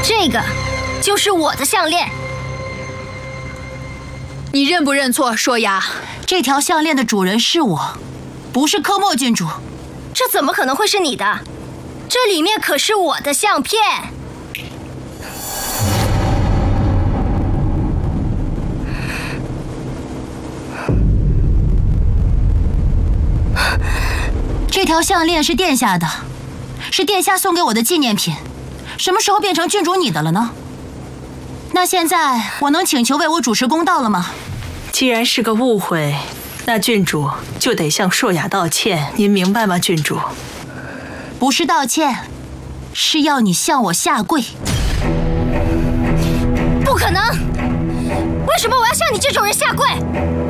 这个就是我的项链。 你认不认错，硕雅？ 这条项链的主人是我，不是科莫郡主。 这怎么可能会是你的？这里面可是我的相片。 这条项链是殿下的，是殿下送给我的纪念品。什么时候变成郡主你的了呢？那现在我能请求为我主持公道了吗？ 既然是个误会，那郡主就得向硕雅道歉，您明白吗，郡主？ 不是道歉，是要你向我下跪。 不可能！为什么我要向你这种人下跪？